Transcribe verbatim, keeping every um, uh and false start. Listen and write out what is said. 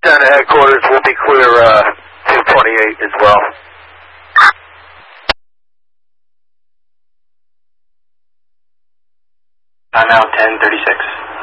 down to headquarters. We'll be clear uh, two twenty-eight as well. I'm out ten thirty-six.